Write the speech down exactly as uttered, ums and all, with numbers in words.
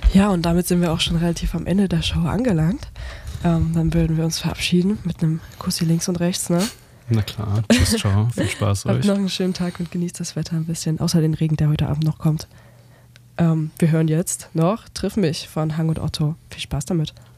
Ja, und damit sind wir auch schon relativ am Ende der Show angelangt. Ähm, dann würden wir uns verabschieden mit einem Kussi links und rechts, ne? Na klar, tschüss, ciao, viel Spaß Habt euch. noch einen schönen Tag und genießt das Wetter ein bisschen, außer den Regen, der heute Abend noch kommt. Ähm, wir hören jetzt noch Triff mich von Hang und Otto. Viel Spaß damit.